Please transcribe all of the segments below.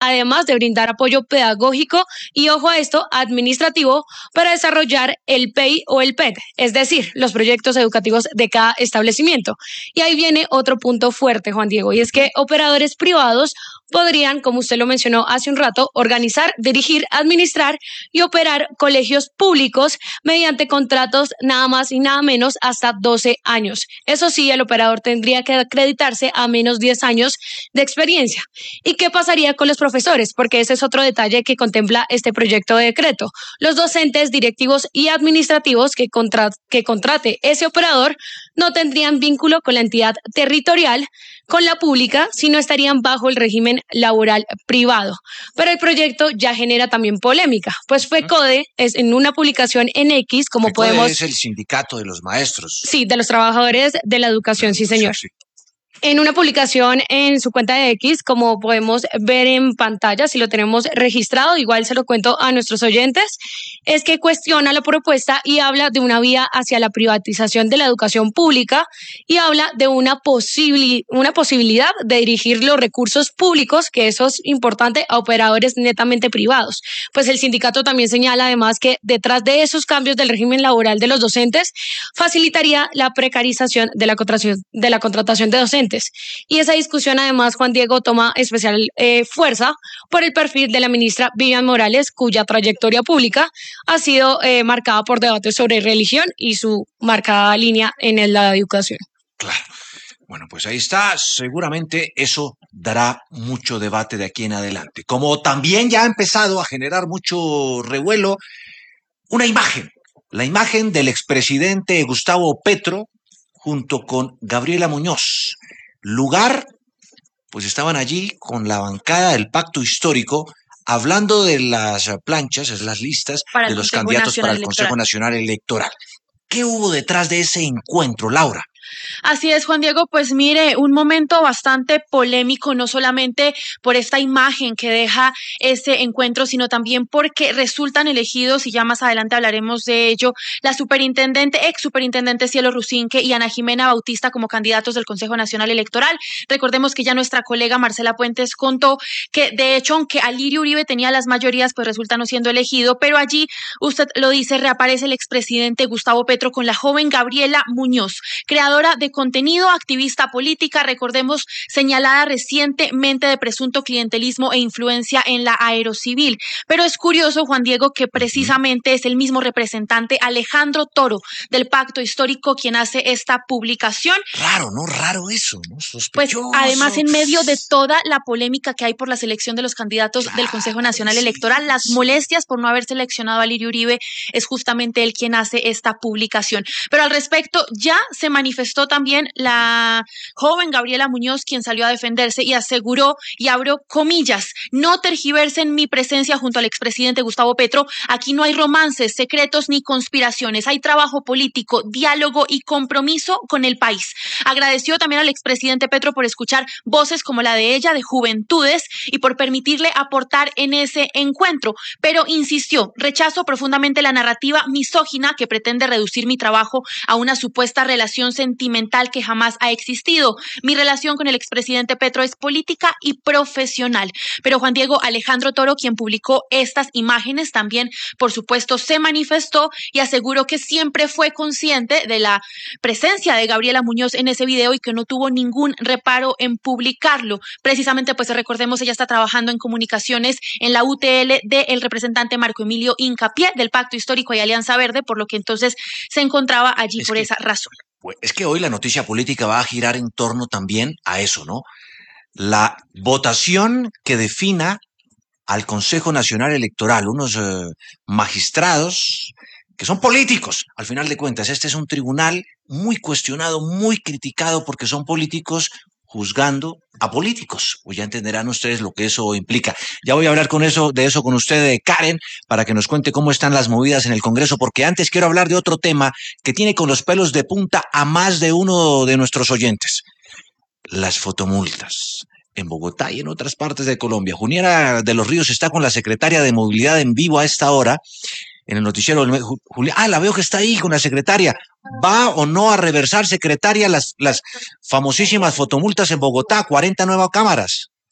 además de brindar apoyo pedagógico y, ojo a esto, administrativo para desarrollar el PEI o el PET, es decir, los proyectos educativos de cada establecimiento. Y ahí viene otro punto fuerte, Juan Diego, y es que operadores privados podrían, como usted lo mencionó hace un rato, organizar, dirigir, administrar y operar colegios públicos mediante contratos nada más y nada menos hasta 12 años. Eso sí, el operador tendría que acreditarse a menos 10 años de experiencia. ¿Y qué pasaría con los profesores? Porque ese es otro detalle que contempla este proyecto de decreto. Los docentes, directivos y administrativos que contrate ese operador no tendrían vínculo con la entidad territorial, con la pública, sino estarían bajo el régimen laboral privado. Pero el proyecto ya genera también polémica, pues FECODE es en una publicación en X, como FECODE podemos... es el sindicato de los maestros. Sí, de los trabajadores de la educación, sí señor. Sí. En una publicación en su cuenta de X, como podemos ver en pantalla, si lo tenemos registrado, igual se lo cuento a nuestros oyentes, es que cuestiona la propuesta y habla de una vía hacia la privatización de la educación pública y habla de una posibilidad de dirigir los recursos públicos, que eso es importante, a operadores netamente privados. Pues el sindicato también señala además que detrás de esos cambios del régimen laboral de los docentes facilitaría la precarización de la contratación de docentes. Y esa discusión además, Juan Diego, toma especial fuerza por el perfil de la ministra Vivian Morales, cuya trayectoria pública ha sido marcada por debates sobre religión y su marcada línea en la educación. Claro. Bueno, pues ahí está. Seguramente eso dará mucho debate de aquí en adelante. Como también ya ha empezado a generar mucho revuelo una imagen, la imagen del expresidente Gustavo Petro junto con Gabriela Muñoz. Lugar, pues estaban allí con la bancada del Pacto Histórico hablando de las planchas, es las listas de los candidatos para el Consejo Nacional Electoral. ¿Qué hubo detrás de ese encuentro, Laura? Así es, Juan Diego, pues mire, un momento bastante polémico, no solamente por esta imagen que deja ese encuentro, sino también porque resultan elegidos, y ya más adelante hablaremos de ello, la ex superintendente Cielo Rusinque y Ana Jimena Bautista como candidatos del Consejo Nacional Electoral. Recordemos que ya nuestra colega Marcela Puentes contó que, de hecho, aunque Alirio Uribe tenía las mayorías, pues resulta no siendo elegido, pero allí, usted lo dice, reaparece el expresidente Gustavo Petro con la joven Gabriela Muñoz, creadora de contenido, activista política, recordemos, señalada recientemente de presunto clientelismo e influencia en la aerocivil. Pero es curioso, Juan Diego, que precisamente es el mismo representante Alejandro Toro del Pacto Histórico quien hace esta publicación. Raro, ¿no? Raro eso, ¿no? Sospechoso. Pues además, en medio de toda la polémica que hay por la selección de los candidatos del Consejo Nacional Electoral, las molestias por no haber seleccionado a Alirio Uribe, es justamente él quien hace esta publicación. Pero al respecto, ya se manifestó también la joven Gabriela Muñoz, quien salió a defenderse y aseguró, y abro comillas, no tergiversen mi presencia junto al expresidente Gustavo Petro, aquí no hay romances, secretos ni conspiraciones, hay trabajo político, diálogo y compromiso con el país. Agradeció también al expresidente Petro por escuchar voces como la de ella, de juventudes, y por permitirle aportar en ese encuentro, pero insistió, rechazo profundamente la narrativa misógina que pretende reducir mi trabajo a una supuesta relación sentimental que jamás ha existido. Mi relación con el expresidente Petro es política y profesional. Pero Juan Diego, Alejandro Toro, quien publicó estas imágenes, también, por supuesto, se manifestó y aseguró que siempre fue consciente de la presencia de Gabriela Muñoz en ese video y que no tuvo ningún reparo en publicarlo. Precisamente, pues recordemos, ella está trabajando en comunicaciones en la UTL del representante Marco Emilio Hincapié del Pacto Histórico y Alianza Verde, por lo que entonces se encontraba allí por esa razón. Pues es que hoy la noticia política va a girar en torno también a eso, ¿no? La votación que defina al Consejo Nacional Electoral, unos magistrados que son políticos, al final de cuentas. Este es un tribunal muy cuestionado, muy criticado porque son políticos juzgando a políticos. Pues ya entenderán ustedes lo que eso implica. Ya voy a hablar de eso con usted, Karen, para que nos cuente cómo están las movidas en el Congreso, porque antes quiero hablar de otro tema que tiene con los pelos de punta a más de uno de nuestros oyentes. Las fotomultas en Bogotá y en otras partes de Colombia. Juniera de los Ríos está con la secretaria de Movilidad en vivo a esta hora en el noticiero. La veo que está ahí con la secretaria. ¿Va o no a reversar, secretaria, las famosísimas fotomultas en Bogotá, 40 nuevas cámaras?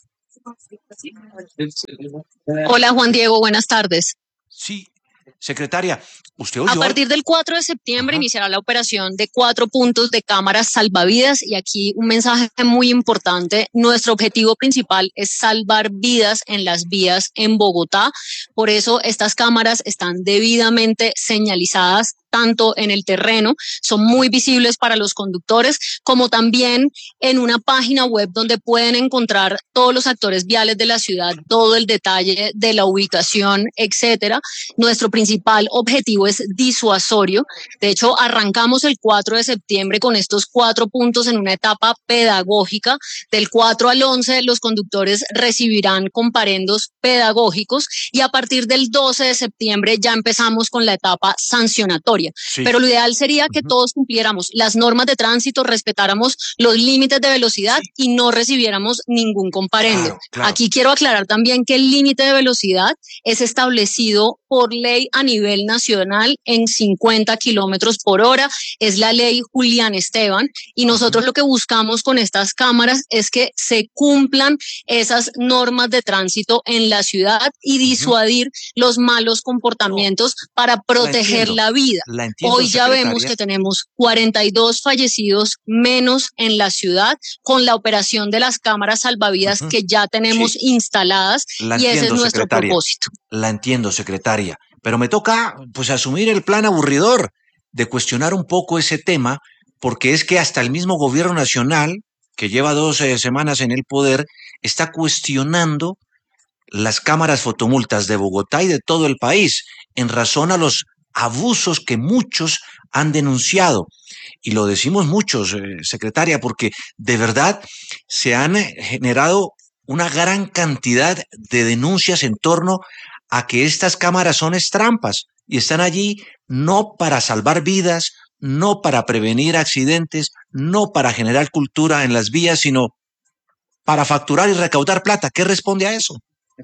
Hola Juan Diego, buenas tardes. Sí, secretaria, usted A oyó. partir del 4 de septiembre Ajá. iniciará la operación de 4 puntos de cámaras salvavidas y aquí un mensaje muy importante. Nuestro objetivo principal es salvar vidas en las vías en Bogotá. Por eso estas cámaras están debidamente señalizadas tanto en el terreno, son muy visibles para los conductores, como también en una página web donde pueden encontrar todos los actores viales de la ciudad, todo el detalle de la ubicación, etcétera. Nuestro principal objetivo es disuasorio. De hecho, arrancamos el 4 de septiembre con estos 4 puntos en una etapa pedagógica. Del 4 al 11, los conductores recibirán comparendos pedagógicos y a partir del 12 de septiembre ya empezamos con la etapa sancionatoria. Sí. Pero lo ideal sería que todos cumpliéramos las normas de tránsito, respetáramos los límites de velocidad y no recibiéramos ningún comparendo. Claro. Aquí quiero aclarar también que el límite de velocidad es establecido por ley a nivel nacional en 50 kilómetros por hora. Es la ley Julián Esteban y nosotros lo que buscamos con estas cámaras es que se cumplan esas normas de tránsito en la ciudad y disuadir los malos comportamientos para proteger la vida. Hoy ya vemos que tenemos 42 fallecidos menos en la ciudad con la operación de las cámaras salvavidas que ya tenemos instaladas y ese es nuestro propósito. La entiendo, secretaria, pero me toca pues asumir el plan aburridor de cuestionar un poco ese tema, porque es que hasta el mismo gobierno nacional, que lleva 12 semanas en el poder, está cuestionando las cámaras fotomultas de Bogotá y de todo el país en razón a los abusos que muchos han denunciado. Y lo decimos muchos, secretaria, porque de verdad se han generado una gran cantidad de denuncias en torno a que estas cámaras son trampas y están allí no para salvar vidas, no para prevenir accidentes, no para generar cultura en las vías, sino para facturar y recaudar plata. ¿Qué responde a eso?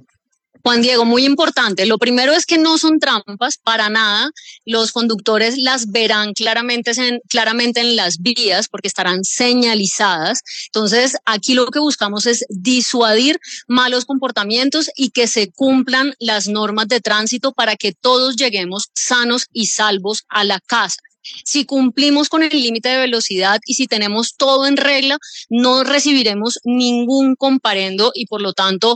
Juan Diego, muy importante. Lo primero es que no son trampas para nada. Los conductores las verán claramente en las vías porque estarán señalizadas. Entonces, aquí lo que buscamos es disuadir malos comportamientos y que se cumplan las normas de tránsito para que todos lleguemos sanos y salvos a la casa. Si cumplimos con el límite de velocidad y si tenemos todo en regla, no recibiremos ningún comparendo y por lo tanto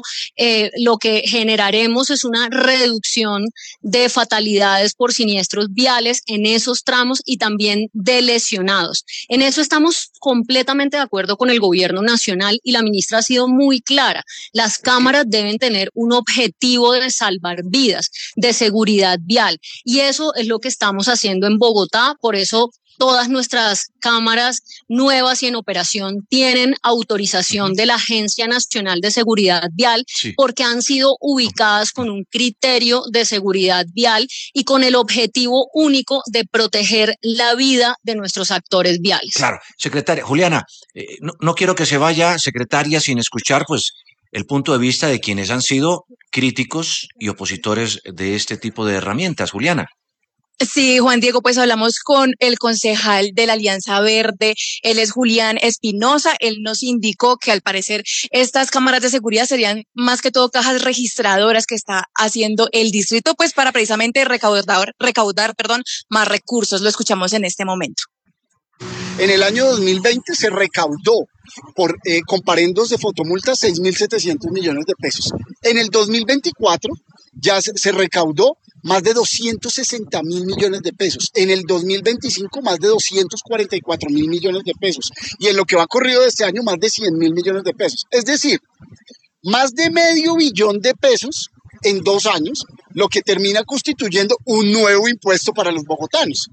lo que generaremos es una reducción de fatalidades por siniestros viales en esos tramos y también de lesionados. En eso estamos completamente de acuerdo con el gobierno nacional y la ministra ha sido muy clara. Las cámaras deben tener un objetivo de salvar vidas, de seguridad vial y eso es lo que estamos haciendo en Bogotá. Por eso todas nuestras cámaras nuevas y en operación tienen autorización de la Agencia Nacional de Seguridad Vial porque han sido ubicadas con un criterio de seguridad vial y con el objetivo único de proteger la vida de nuestros actores viales. Claro, secretaria. Juliana, no quiero que se vaya, secretaria, sin escuchar pues el punto de vista de quienes han sido críticos y opositores de este tipo de herramientas. Juliana. Sí, Juan Diego, pues hablamos con el concejal de la Alianza Verde, él es Julián Espinosa, él nos indicó que al parecer estas cámaras de seguridad serían más que todo cajas registradoras que está haciendo el distrito, pues para precisamente recaudar, más recursos. Lo escuchamos en este momento. En el año 2020 se recaudó por comparendos de fotomultas 6.700 millones de pesos. En el 2024 ya se recaudó más de 260.000 millones de pesos. En el 2025 más de 244.000 millones de pesos. Y en lo que va corrido de este año más de 100.000 millones de pesos. Es decir, más de $500 millones de pesos en 2 años, lo que termina constituyendo un nuevo impuesto para los bogotanos.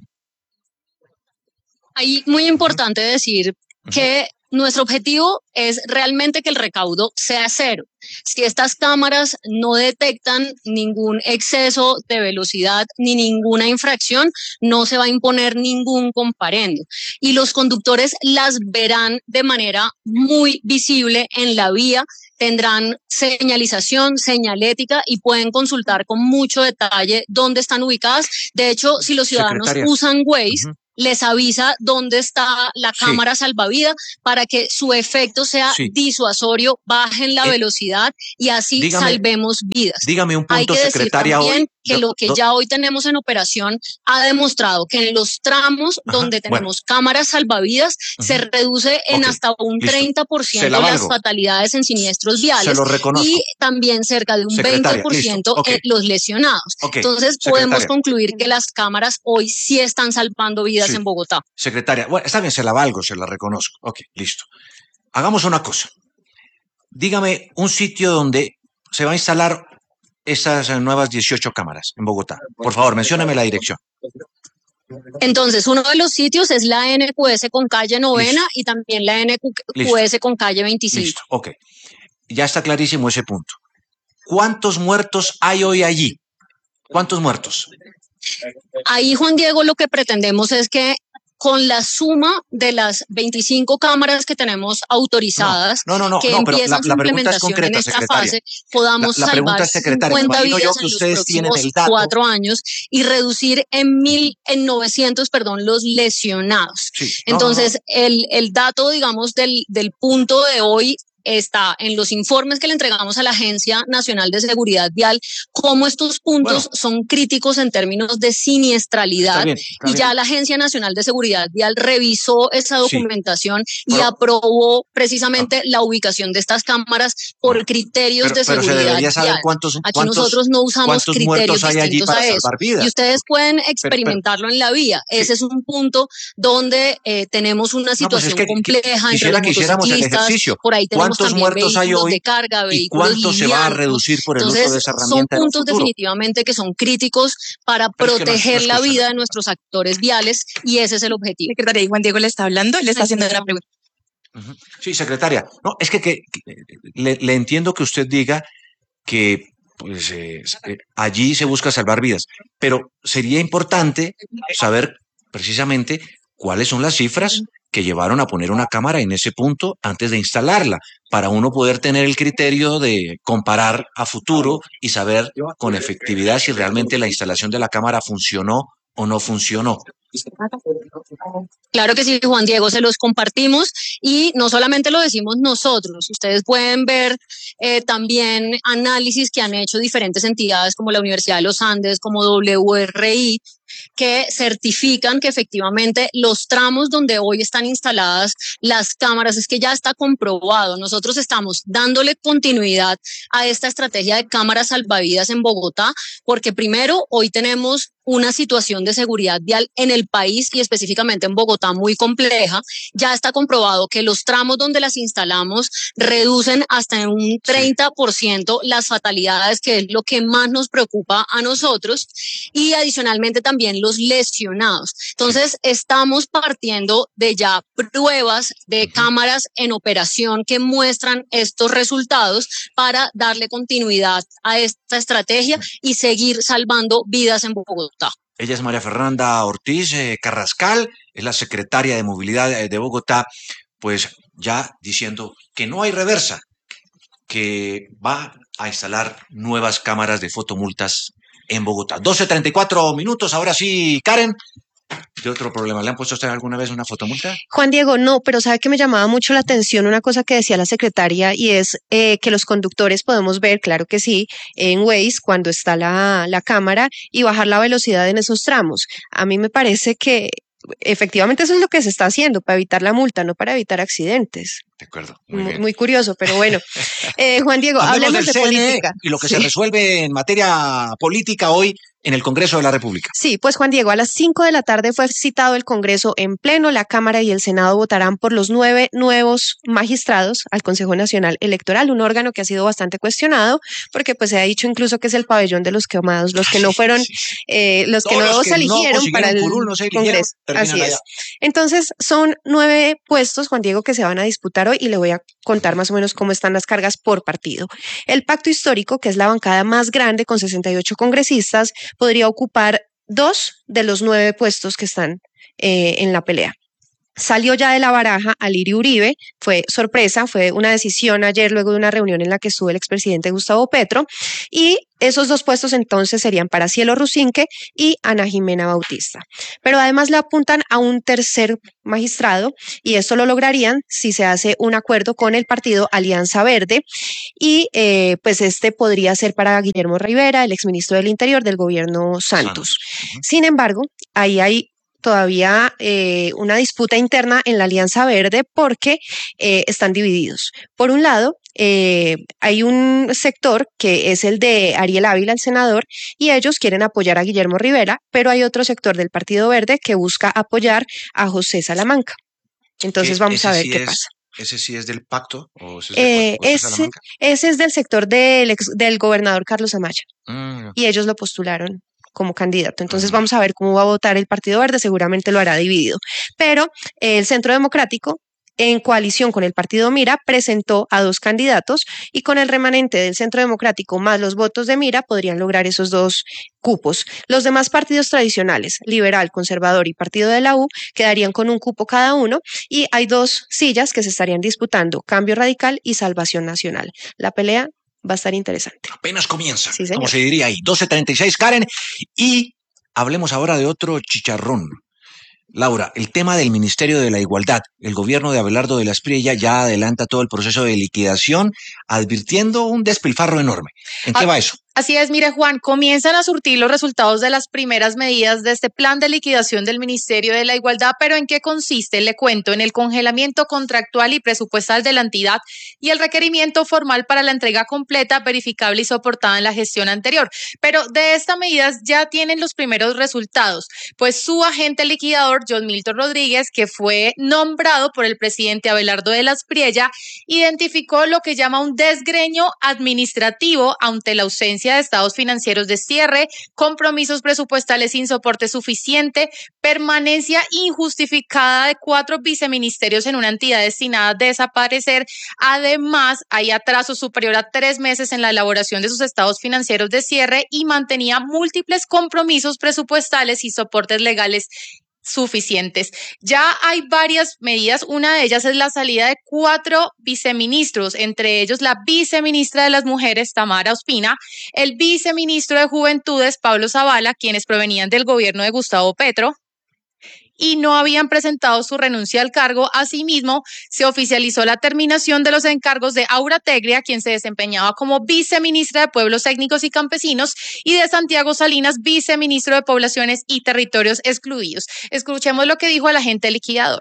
Ahí muy importante decir que nuestro objetivo es realmente que el recaudo sea cero. Si estas cámaras no detectan ningún exceso de velocidad ni ninguna infracción, no se va a imponer ningún comparendo. Y los conductores las verán de manera muy visible en la vía, tendrán señalización, señalética y pueden consultar con mucho detalle dónde están ubicadas. De hecho, si los ciudadanos usan Waze, les avisa dónde está la cámara salvavidas para que su efecto sea disuasorio, bajen la velocidad y así salvemos vidas. Dígame un punto, hay que decir secretaria, también hoy, que lo que ya hoy tenemos en operación ha demostrado que en los tramos donde tenemos cámaras salvavidas se reduce en hasta un 30% las fatalidades en siniestros viales. Se lo reconozco. Y también cerca de un 20% en los lesionados. Entonces podemos concluir que las cámaras hoy sí están salvando vidas en Bogotá. Secretaria, bueno, está bien, se la valgo, se la reconozco. Ok, listo. Hagamos una cosa. Dígame un sitio donde se va a instalar estas nuevas 18 cámaras en Bogotá. Por favor, mencióneme la dirección. Entonces, uno de los sitios es la NQS con calle Novena y también la NQS con calle 25. Listo, ok. Ya está clarísimo ese punto. ¿Cuántos muertos hay hoy allí? ¿Cuántos muertos? Ahí, Juan Diego, lo que pretendemos es que con la suma de las 25 cámaras que tenemos autorizadas, que empiezan su implementación en esta fase, podamos salvar 50 vidas en los próximos 4 años y reducir en 900, los lesionados. Entonces, el dato, digamos, del punto de hoy está en los informes que le entregamos a la Agencia Nacional de Seguridad Vial, cómo estos puntos son críticos en términos de siniestralidad. Está bien. Ya la Agencia Nacional de Seguridad Vial revisó esa documentación y aprobó precisamente la ubicación de estas cámaras por criterios de seguridad vial. Aquí nosotros no usamos criterios distintos a eso. Y ustedes pueden experimentarlo en la vía. Ese es un punto donde tenemos una situación compleja entre los motociclistas. Por ahí tenemos ¿cuántos muertos hay hoy de carga, y cuánto se va a reducir por el uso de esa herramienta? Son puntos definitivamente que son críticos para proteger la vida de nuestros actores viales y ese es el objetivo. Secretaria, Juan Diego le está hablando, le está haciendo una pregunta. Sí, secretaria. No, es que le entiendo que usted diga que pues, allí se busca salvar vidas, pero sería importante saber precisamente cuáles son las cifras que llevaron a poner una cámara en ese punto antes de instalarla, para uno poder tener el criterio de comparar a futuro y saber con efectividad si realmente la instalación de la cámara funcionó o no funcionó. Claro que sí, Juan Diego, se los compartimos y no solamente lo decimos nosotros, ustedes pueden ver también análisis que han hecho diferentes entidades como la Universidad de los Andes, como WRI, que certifican que efectivamente los tramos donde hoy están instaladas las cámaras, es que ya está comprobado. Nosotros estamos dándole continuidad a esta estrategia de cámaras salvavidas en Bogotá, porque primero hoy tenemos una situación de seguridad vial en el país y específicamente en Bogotá muy compleja. Ya está comprobado que los tramos donde las instalamos reducen hasta en un 30% las fatalidades, que es lo que más nos preocupa a nosotros, y adicionalmente también los lesionados. Entonces, estamos partiendo de ya pruebas de cámaras en operación que muestran estos resultados para darle continuidad a esta estrategia y seguir salvando vidas en Bogotá. Ella es María Fernanda Ortiz Carrascal, es la secretaria de Movilidad de Bogotá, pues ya diciendo que no hay reversa, que va a instalar nuevas cámaras de fotomultas en Bogotá. 12:34 minutos, ahora sí, Karen. ¿Qué otro problema? ¿Le han puesto a usted alguna vez una fotomulta? Juan Diego, no, pero sabe que me llamaba mucho la atención una cosa que decía la secretaria y es que los conductores podemos ver, claro que sí, en Waze cuando está la cámara y bajar la velocidad en esos tramos. A mí me parece que efectivamente eso es lo que se está haciendo para evitar la multa, no para evitar accidentes. De acuerdo. Muy curioso, pero bueno. Juan Diego, hablemos de política. Y lo que se resuelve en materia política hoy en el Congreso de la República. Sí, pues Juan Diego, a las 5 de la tarde fue citado el Congreso en pleno. La Cámara y el Senado votarán por los 9 nuevos magistrados al Consejo Nacional Electoral, un órgano que ha sido bastante cuestionado porque pues se ha dicho incluso que es el pabellón de los quemados, los que no fueron, los que no se eligieron para el Congreso. Así es. Entonces son 9 puestos, Juan Diego, que se van a disputar hoy y le voy a contar más o menos cómo están las cargas por partido. El Pacto Histórico, que es la bancada más grande con 68 congresistas, podría ocupar 2 de los 9 puestos que están en la pelea. salió ya de la baraja a Lirio Uribe, fue sorpresa, fue una decisión ayer luego de una reunión en la que estuvo el expresidente Gustavo Petro, y esos dos puestos entonces serían para Cielo Rusinque y Ana Jimena Bautista. Pero además le apuntan a un tercer magistrado y esto lo lograrían si se hace un acuerdo con el partido Alianza Verde y pues este podría ser para Guillermo Rivera, el exministro del Interior del gobierno Santos. Sin embargo, ahí hay todavía una disputa interna en la Alianza Verde porque están divididos. Por un lado, hay un sector que es el de Ariel Ávila, el senador, y ellos quieren apoyar a Guillermo Rivera, pero hay otro sector del Partido Verde que busca apoyar a José Salamanca. Entonces vamos a ver qué pasa. ¿Ese sí es del pacto? ¿O ese es de Salamanca? Ese es del sector del gobernador Carlos Amaya. Y ellos lo postularon como candidato. Entonces vamos a ver cómo va a votar el Partido Verde, seguramente lo hará dividido. Pero el Centro Democrático, en coalición con el Partido Mira, presentó a dos candidatos y con el remanente del Centro Democrático más los votos de Mira podrían lograr esos dos cupos. Los demás partidos tradicionales, Liberal, Conservador y Partido de la U, quedarían con un cupo cada uno y hay dos sillas que se estarían disputando, Cambio Radical y Salvación Nacional. La pelea va a estar interesante. Apenas comienza, sí, como se diría ahí, 12:36, Karen, y hablemos ahora de otro chicharrón. Laura, el tema del Ministerio de la Igualdad. El gobierno de Abelardo de la Espriella ya adelanta todo el proceso de liquidación, advirtiendo un despilfarro enorme. ¿En qué va eso? Así es, mire Juan, comienzan a surtir los resultados de las primeras medidas de este plan de liquidación del Ministerio de la Igualdad, pero ¿en qué consiste? Le cuento, en el congelamiento contractual y presupuestal de la entidad y el requerimiento formal para la entrega completa, verificable y soportada en la gestión anterior. Pero de estas medidas ya tienen los primeros resultados, pues su agente liquidador, John Milton Rodríguez, que fue nombrado por el presidente Abelardo de la Espriella, identificó lo que llama un desgreño administrativo ante la ausencia de estados financieros de cierre, compromisos presupuestales sin soporte suficiente, permanencia injustificada de 4 viceministerios en una entidad destinada a desaparecer. Además, hay atraso superior a 3 meses en la elaboración de sus estados financieros de cierre y mantenía múltiples compromisos presupuestales y soportes legales suficientes. Ya hay varias medidas, una de ellas es la salida de 4 viceministros, entre ellos la viceministra de las Mujeres, Tamara Ospina, el viceministro de Juventudes, Pablo Zavala, quienes provenían del gobierno de Gustavo Petro, y no habían presentado su renuncia al cargo. Asimismo, se oficializó la terminación de los encargos de Aura Tegria, quien se desempeñaba como viceministra de Pueblos Étnicos y Campesinos, y de Santiago Salinas, viceministro de Poblaciones y Territorios Excluidos. Escuchemos lo que dijo el agente liquidador.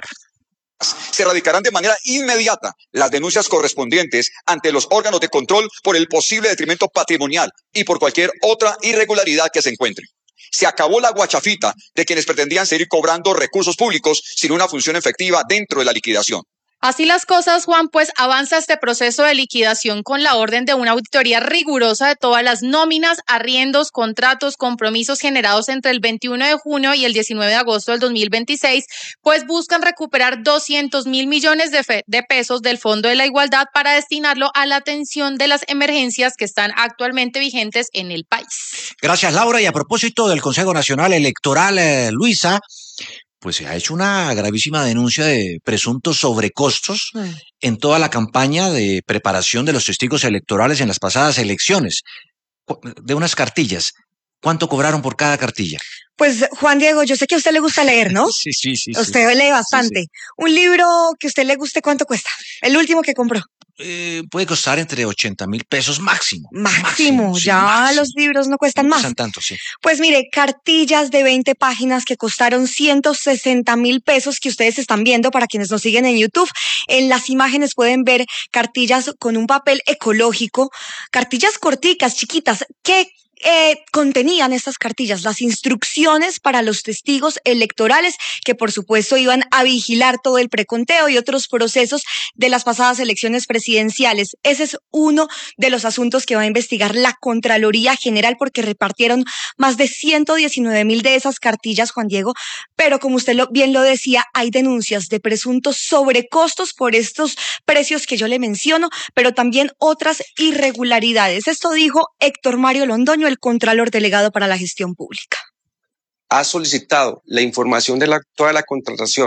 Se radicarán de manera inmediata las denuncias correspondientes ante los órganos de control por el posible detrimento patrimonial y por cualquier otra irregularidad que se encuentre. Se acabó la guachafita de quienes pretendían seguir cobrando recursos públicos sin una función efectiva dentro de la liquidación. Así las cosas, Juan, pues avanza este proceso de liquidación con la orden de una auditoría rigurosa de todas las nóminas, arriendos, contratos, compromisos generados entre el 21 de junio y el 19 de agosto del 2026, pues buscan recuperar 200.000 millones de pesos del Fondo de la Igualdad para destinarlo a la atención de las emergencias que están actualmente vigentes en el país. Gracias, Laura. Y a propósito del Consejo Nacional Electoral, Luisa, pues se ha hecho una gravísima denuncia de presuntos sobrecostos en toda la campaña de preparación de los testigos electorales en las pasadas elecciones, de unas cartillas. ¿Cuánto cobraron por cada cartilla? Pues, Juan Diego, yo sé que a usted le gusta leer, ¿no? Sí. Usted lee bastante. Sí. Un libro que a usted le guste, ¿cuánto cuesta? El último que compró. Puede costar entre 80.000 pesos máximo. Máximo, sí, ya máximo. Los libros no cuestan más. Cuestan tanto, sí. Pues mire, cartillas de 20 páginas que costaron 160.000 pesos que ustedes están viendo para quienes nos siguen en YouTube. En las imágenes pueden ver cartillas con un papel ecológico, cartillas corticas, chiquitas, que contenían estas cartillas, las instrucciones para los testigos electorales que por supuesto iban a vigilar todo el preconteo y otros procesos de las pasadas elecciones presidenciales. Ese es uno de los asuntos que va a investigar la Contraloría General porque repartieron más de 119.000 de esas cartillas, Juan Diego, pero como usted bien lo decía, hay denuncias de presuntos sobrecostos por estos precios que yo le menciono, pero también otras irregularidades. Esto dijo Héctor Mario Londoño, el Contralor Delegado para la Gestión Pública. Ha solicitado la información de toda la contratación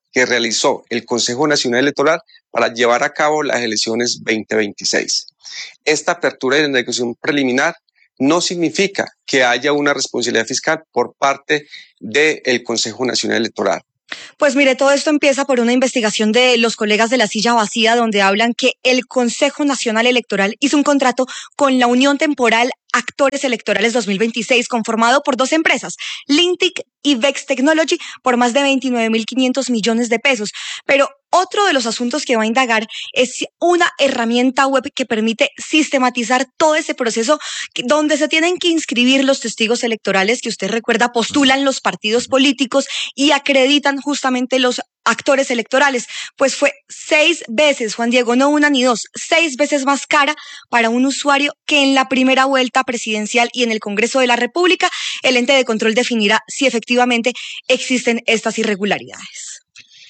que realizó el Consejo Nacional Electoral para llevar a cabo las elecciones 2026. Esta apertura de negociación preliminar no significa que haya una responsabilidad fiscal por parte del Consejo Nacional Electoral. Pues mire, todo esto empieza por una investigación de los colegas de La Silla Vacía, donde hablan que el Consejo Nacional Electoral hizo un contrato con la Unión Temporal Actores Electorales 2026, conformado por 2 empresas, Lintic y Vex Technology, por más de 29.500 millones de pesos. Pero otro de los asuntos que va a indagar es una herramienta web que permite sistematizar todo ese proceso donde se tienen que inscribir los testigos electorales que usted recuerda postulan los partidos políticos y acreditan justamente los actores electorales. Pues fue 6 veces, Juan Diego, no una ni dos, 6 veces más cara para un usuario que en la primera vuelta presidencial y en el Congreso de la República. El ente de control definirá si efectivamente existen estas irregularidades.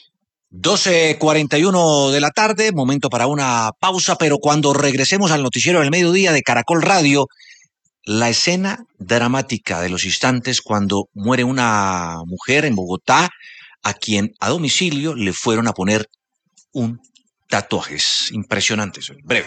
12:41 de la tarde, momento para una pausa, pero cuando regresemos al noticiero del mediodía de Caracol Radio, la escena dramática de los instantes cuando muere una mujer en Bogotá a quien a domicilio le fueron a poner un tatuaje. Es impresionante eso, breve.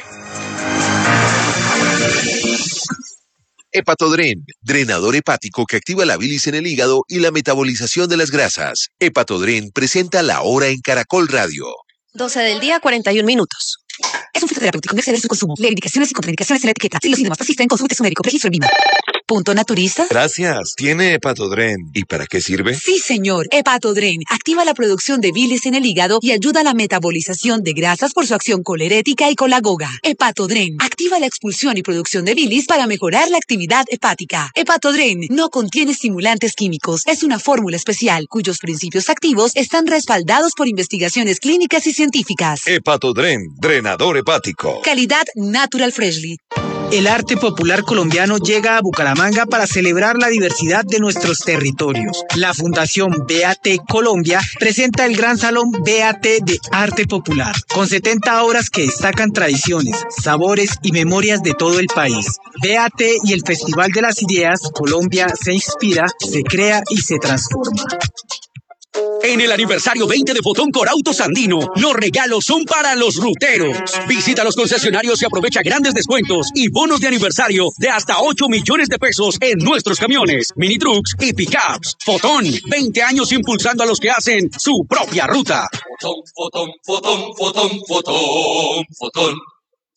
Hepatodren, drenador hepático que activa la bilis en el hígado y la metabolización de las grasas. Hepatodren presenta La Hora en Caracol Radio. 12 del día, 41 minutos. Es un fitoterapéutico, no exceder su consumo. Leer indicaciones y contraindicaciones en la etiqueta. Si los síntomas persisten, consulte a su médico. Registro en Vima. Punto naturista. Gracias. ¿Tiene Hepatodren? ¿Y para qué sirve? Sí, señor. Hepatodren activa la producción de bilis en el hígado y ayuda a la metabolización de grasas por su acción colerética y colagoga. Hepatodren activa la expulsión y producción de bilis para mejorar la actividad hepática. Hepatodren no contiene estimulantes químicos. Es una fórmula especial cuyos principios activos están respaldados por investigaciones clínicas y científicas. Hepatodren, drenador hepático. Calidad Natural Freshly. El arte popular colombiano llega a Bucaramanga para celebrar la diversidad de nuestros territorios. La Fundación BAT Colombia presenta el Gran Salón BAT de Arte Popular, con 70 obras que destacan tradiciones, sabores y memorias de todo el país. BAT y el Festival de las Ideas, Colombia se inspira, se crea y se transforma. En el aniversario 20 de Fotón Corautos Andino, los regalos son para los ruteros. Visita los concesionarios y aprovecha grandes descuentos y bonos de aniversario de hasta 8 millones de pesos en nuestros camiones, mini trucks y pickups. Fotón, 20 años impulsando a los que hacen su propia ruta. Fotón, Fotón, Fotón, Fotón, Fotón, Fotón.